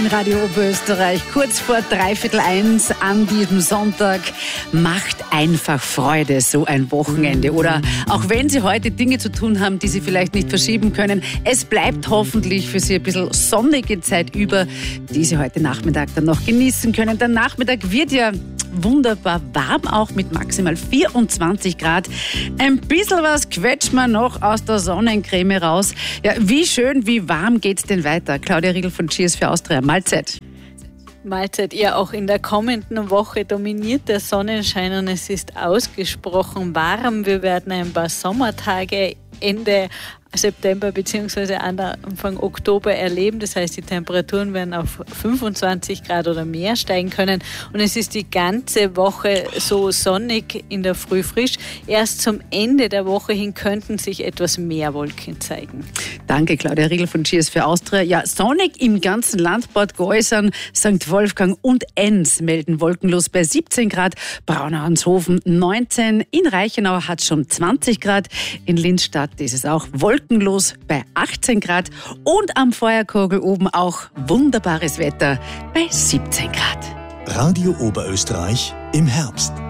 Radio Oberösterreich, kurz vor 1:15 an diesem Sonntag. Macht einfach Freude, so ein Wochenende. Oder auch wenn Sie heute Dinge zu tun haben, die Sie vielleicht nicht verschieben können, es bleibt hoffentlich für Sie ein bisschen sonnige Zeit über, die Sie heute Nachmittag dann noch genießen können. Der Nachmittag wird ja wunderbar warm, auch mit maximal 24 Grad. Ein bisschen was quetscht man noch aus der Sonnencreme raus. Ja, wie schön, wie warm geht's denn weiter? Claudia Riegel von Cheers für Austria. Mahlzeit. Mahlzeit. Ja, auch in der kommenden Woche dominiert der Sonnenschein und es ist ausgesprochen warm. Wir werden ein paar Sommertage Ende September bzw. Anfang Oktober erleben. Das heißt, die Temperaturen werden auf 25 Grad oder mehr steigen können. Und es ist die ganze Woche so sonnig, in der Früh frisch. Erst zum Ende der Woche hin könnten sich etwas mehr Wolken zeigen. Danke, Claudia Riegel von Cheers für Austria. Ja, sonnig im ganzen Land. Bad Gäusern, St. Wolfgang und Enns melden wolkenlos bei 17 Grad. Braunauenshofen 19. In Reichenau hat es schon 20 Grad. In Linzstadt ist es auch wolkenlos bei 18 Grad. Und am Feuerkogel oben auch wunderbares Wetter bei 17 Grad. Radio Oberösterreich im Herbst.